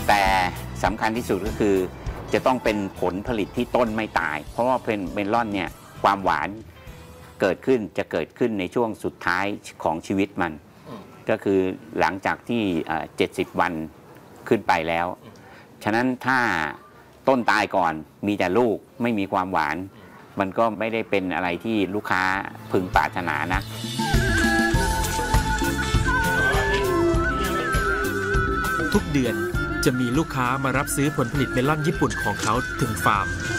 แต่สำคัญที่สุดก็คือจะต้องเป็นผลผลิตที่ต้นไม่ตายเพราะว่าเป็นเมลอนเนี่ยความหวานเกิดขึ้นในช่วงสุดท้ายของชีวิตมันก็คือหลังจากที่70 วันขึ้นไปแล้วฉะนั้นถ้าต้นตายก่อนมีแต่ลูกไม่มีความหวานมันก็ไม่ได้เป็นอะไรที่ลูกค้าพึงปรารถนานะทุกเดือนจะมีลูกค้ามารับซื้อผลผลิตเมลอนญี่ปุ่นของเขาถึงฟาร์ม